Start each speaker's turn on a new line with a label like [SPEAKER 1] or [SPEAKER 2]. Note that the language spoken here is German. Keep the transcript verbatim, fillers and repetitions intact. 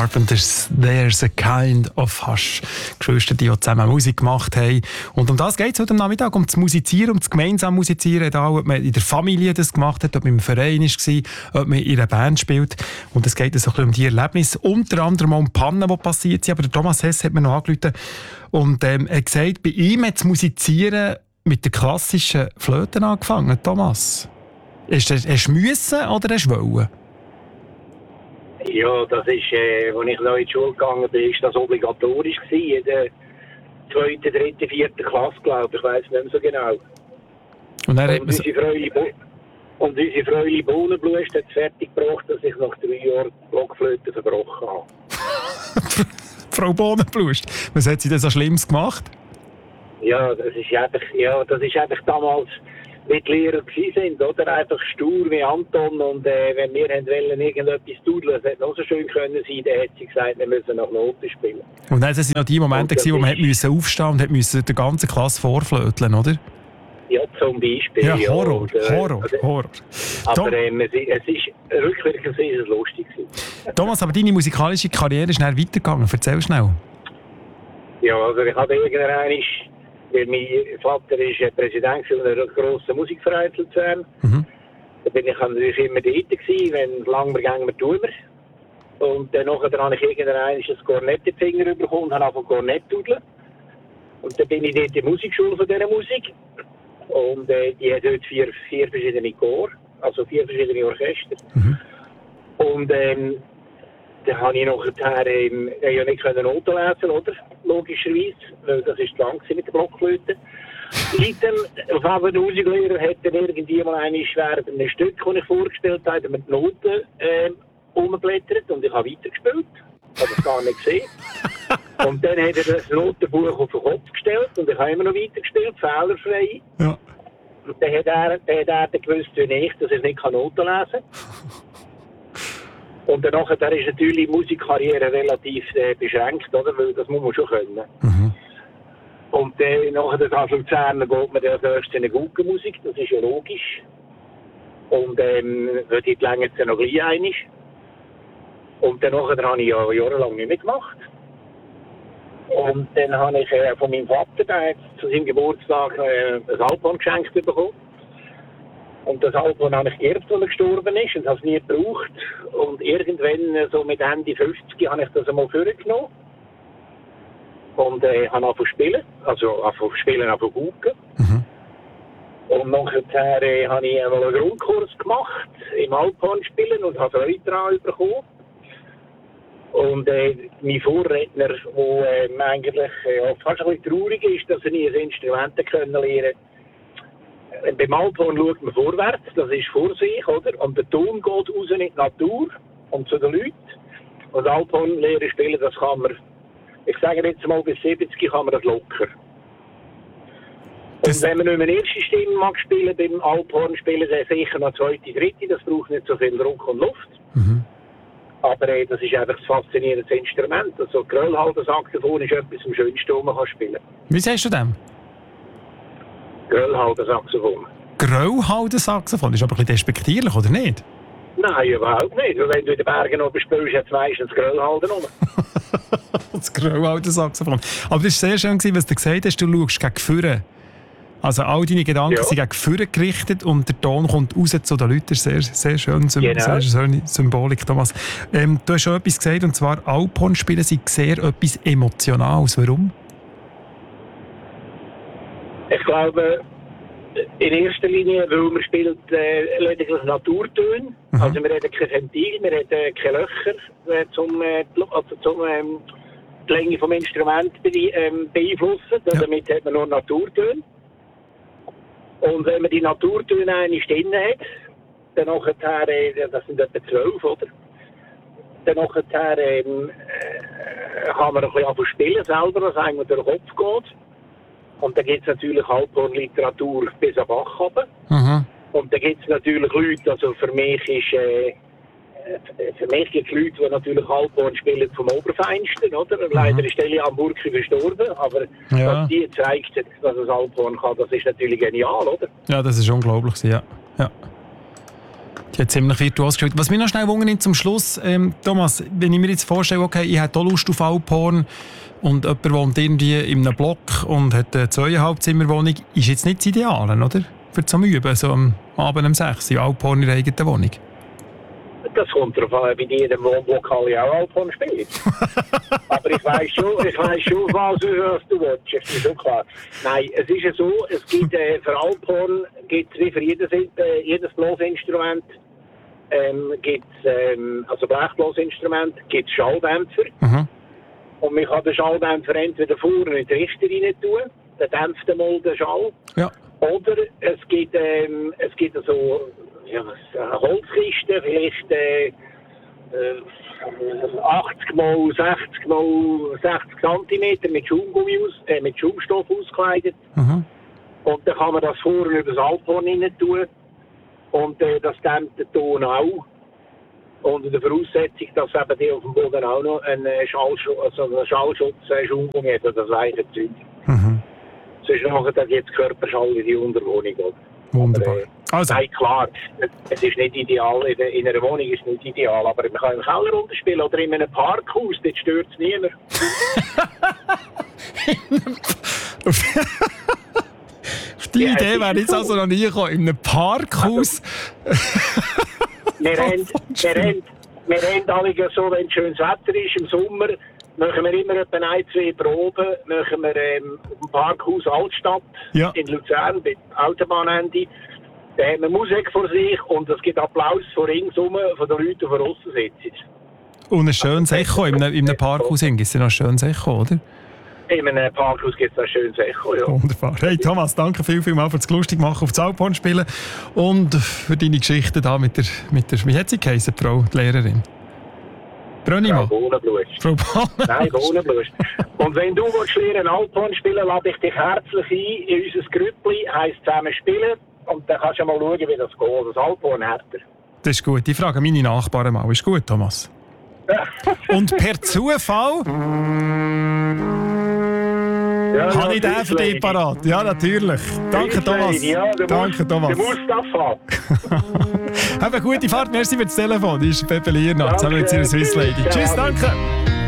[SPEAKER 1] Carpenters, There's a Kind of Hush. Geschwister, die zusammen Musik gemacht haben. Und um das geht es heute am Nachmittag, um das Musizieren, um das gemeinsam Musizieren. Da, ob man in der Familie das gemacht hat, ob man im Verein war, ob man in einer Band spielt. Und es geht so ein bisschen um die Erlebnisse. Unter anderem auch um Pannen, die passiert sind. Aber der Thomas Hess hat mir noch angerufen und ähm, er hat gesagt, bei ihm hat das Musizieren mit der klassischen Flöte angefangen. Thomas, hast du, hast du müssen oder hast du wollen?
[SPEAKER 2] Ja, das ist, äh, als ich neu in die Schule gegangen bin, ist das obligatorisch gewesen. In der zweiten, dritten, vierten Klasse, glaube ich. Ich weiss nicht mehr so genau.
[SPEAKER 1] Und, er
[SPEAKER 2] und, unsere Freude Bo- und unsere Freude Bohnenblust hat es fertig gebracht, dass ich nach drei Jahren die Blockflöte verbrochen habe.
[SPEAKER 1] Frau Bohnenblust, was hat sie denn so Schlimmes gemacht?
[SPEAKER 2] Ja, das ist einfach, ja, das ist einfach damals, wie die Lehrer waren, oder? Einfach stur wie Anton. Und äh, wenn wir wollen, irgendetwas dudeln, das hätte noch so schön können sein, dann hat sie gesagt, wir müssen nach Noten spielen.
[SPEAKER 1] Und dann waren noch die Momente, gewesen, wo man musste aufstehen und musste der ganzen Klasse vorflöteln, oder?
[SPEAKER 2] Ja, zum Beispiel.
[SPEAKER 1] Ja, Horror,
[SPEAKER 2] ja, und, äh,
[SPEAKER 1] Horror,
[SPEAKER 2] also,
[SPEAKER 1] Horror.
[SPEAKER 2] Aber ähm, es, es ist rückwirkend ist es lustig gewesen.
[SPEAKER 1] Thomas, aber deine musikalische Karriere ist schnell weitergegangen. Erzähl schnell.
[SPEAKER 2] Ja, also ich habe irgendwann, weil mein Vater ist Präsident einer grossen Musikverein in Luzern. Mhm. Da bin ich natürlich immer dort gewesen, wenn es lang gehen wir, tun wir. Und dann nachher habe ich irgendwann ein Kornett in den Finger bekommen und habe angefangen Kornett zu dudeln. Und dann bin ich dort in der Musikschule von dieser Musik. Und äh, die hat dort vier, vier verschiedene Chor, also vier verschiedene Orchester. Mhm. Und ähm, dann habe ich nachher ähm, ja nicht Noten lesen, oder? Logischerweise, weil das ist lang mit der Blockflöte. Dann, auf einmal der Musiklehrer hat dann irgendwie mal eine schwer ein Stück, das ich vorgestellt habe, mit Noten ähm, umgeblättert und ich habe weitergespielt. Ich habe das gar nicht gesehen. Und dann hat er das Notenbuch auf den Kopf gestellt und ich habe immer noch weitergespielt, fehlerfrei. Ja. Und dann hat er, dann hat er gewusst, wie ich, dass ich nicht Noten lesen kann. Und danach ist natürlich die Musikkarriere relativ äh, beschränkt, oder? Weil das muss man schon können. Mhm. Und äh, nachher als Luzerner geht man dann erst in eine gute Musik, das ist ja logisch. Und ähm, dort länger es noch gleich einig. Und dann nachher habe ich ja jahrelang nicht mehr gemacht. Und dann habe ich äh, von meinem Vater, der hat zu seinem Geburtstag äh, ein Alphorn geschenkt bekommen. Und das Alphorn habe ich geerbt, als er gestorben ist, und habe es nie gebraucht. Und irgendwann, so mit Ende fünfzig, habe ich das einmal vorgenommen. Und äh, habe angefangen zu spielen, also angefangen zu spielen, angefangen zu gucken. Mhm. Und nachher äh, habe ich einmal einen Grundkurs gemacht im Alphorn spielen und habe Freude daran bekommen. Und äh, mein Vorredner, der äh, eigentlich äh, fast ein bisschen traurig ist, dass er nie ein Instrument können lernen konnte. Beim Alphorn schaut man vorwärts, das ist vor sich, oder? Und der Ton geht raus in die Natur und zu den Leuten. Und Alphorn lernen spielen, das kann man, ich sage jetzt mal, bis siebzig kann man das locker. Und wenn man nicht mehr eine erste Stimme mag spielen, beim Alphorn spielen, dann sicher noch zweite, dritte, das braucht nicht so viel Druck und Luft. Mhm. Aber äh, das ist einfach ein faszinierendes Instrument. Also Gröllhalter-Saxophon ist etwas am schönsten, was man spielen kann.
[SPEAKER 1] Wie sagst du dem?
[SPEAKER 2] Gröllhalter-Saxophon.
[SPEAKER 1] Gröllhalter-Saxophon? Ist aber ein bisschen despektierlich, oder nicht?
[SPEAKER 2] Nein, überhaupt nicht. Weil wenn du in den Bergen oben spielst, hat es meistens Gröllhalter rum.
[SPEAKER 1] Das Gröllhalter-Saxophon. Aber das war sehr schön, was du gesagt hast, du schaust gegen vorne. Also all deine Gedanken ja. sind gegen vorne gerichtet und der Ton kommt raus zu den Leuten. Sehr, sehr schön, genau. Sehr schöne Symbolik, Thomas. Ähm, du hast schon etwas gesagt, und zwar Alphorn spielen sind sehr etwas Emotionales. Warum?
[SPEAKER 2] Ich glaube, in erster Linie, weil man spielt äh, lediglich Naturtöne. Mhm. Also wir haben kein Ventil, wir haben äh, keine Löcher äh, zum, äh, also zum ähm, die Länge des Instruments be ähm, beeinflussen. Ja. Damit hat man nur Naturtöne. Und wenn man die Naturtöne einmal drin hat, dann nachher, äh, das sind etwa zwölf, oder? Dann nachher ähm, äh, kann man ein bisschen anfangen spielen selber, was eigentlich durch den Kopf geht. Und dann gibt es natürlich Alphorn-Literatur bis an Bach runter. Mhm. Und dann gibt es natürlich Leute, also für mich ist, äh, für mich gibt es Leute, die natürlich Alphorn spielen vom Oberfeinsten, oder? Mhm. Leider ist Elia Burki verstorben, aber ja. was die zeigt, dass es Alphorn kann, das ist natürlich genial, oder?
[SPEAKER 1] Ja, das ist unglaublich, ja. ja. Die hat ziemlich virtuos gespielt. Was mich noch schnell wundert zum Schluss, ähm, Thomas, wenn ich mir jetzt vorstelle, okay, ich habe auch Lust auf Alphorn und jemand wohnt irgendwie in einem Block und hat eine zweieinhalb Zimmerwohnung, ist jetzt nicht das Ideale, oder? Für zum Üben, so am Abend um sechs Uhr, Alphorn in der eigenen Wohnung.
[SPEAKER 2] Das kommt darauf an, bei jedem Wohnblock alle auch Alphorn spielen. Aber ich weiss schon, ich weiss schon, was, was du willst. Das ist schon klar. Nein, es ist ja so, es gibt äh, für Alphorn, gibt es wie für jedes, äh, jedes Blasinstrument, ähm, gibt's, ähm, also Blechblasinstrument, gibt es Schalldämpfer. Mhm. Und man kann den Schalldämpfer entweder vorne in die Richter rein tun, dann dämpft er mal den Schall. Ja. Oder es gibt, ähm, es gibt so, ja, eine Holzkiste, vielleicht äh, äh, achtzig mal sechzig mal sechzig Zentimeter mit, Schaumgummi aus, äh, mit Schaumstoff ausgekleidet. Mhm. Und dann kann man das vorne über das Alphorn rein tun. Und äh, das dämmt den Ton auch. Unter der Voraussetzung, dass eben die auf dem Boden auch noch einen Schallschutz, also einen Schallschutz äh, Schaumgummi hat, oder das weiche Zeug. Mhm. Sonst machen dann jetzt Körperschall in die Unterwohnung. Oder?
[SPEAKER 1] Wunderbar.
[SPEAKER 2] Aber, äh,
[SPEAKER 1] also.
[SPEAKER 2] Nein, klar, es ist nicht ideal, in, der, in einer Wohnung ist es nicht ideal, aber man kann im Keller runterspielen oder in einem Parkhaus, dort stört es niemand.
[SPEAKER 1] Auf die ja, Idee wäre jetzt so. Also noch nie gekommen, in einem Parkhaus.
[SPEAKER 2] wir haben, wir haben, wir haben alle so, wenn schönes Wetter ist im Sommer, machen wir immer etwa ein, zwei Proben, machen wir ähm, auf dem Parkhaus Altstadt ja. in Luzern, bei Autobahnende. Da haben wir Musik vor sich und es gibt Applaus von ringsum, von den Leuten, die von aussen sitzen.
[SPEAKER 1] Und ein schönes Echo in einem Parkhaus gibt es ja noch ein schönes Echo, oder?
[SPEAKER 2] In einem Parkhaus gibt es ein schönes Echo, ja.
[SPEAKER 1] Wunderbar. Hey Thomas, danke viel, viel mal für das lustig machen auf das Alphorn spielen und für deine Geschichte da mit der, mit der, wie hat sie geheißen, Frau, die Lehrerin? Brönnimann?
[SPEAKER 2] Frau Bohnenblust.
[SPEAKER 1] Frau Bohnenblust.
[SPEAKER 2] Nein, Bohnenblust. Und wenn du willst lernen Alphorn spielen, lade ich dich herzlich ein in unser Grüppli, heisst zusammen spielen. Und dann kannst du mal schauen, wie das geht. Das Alphorn härter.
[SPEAKER 1] Das ist gut. Ich frage meine Nachbarn mal. Ist gut, Thomas? Und per Zufall ja, habe ich den für dich parat. Ja, natürlich. Danke, Thomas. Ja, Danke, Thomas.
[SPEAKER 2] Du musst
[SPEAKER 1] Have eine gute Fahrt. Merci für das Telefon. Das ist Pepe Liernat, zusammen mit ihrer Swiss Lady. Tschüss, danke.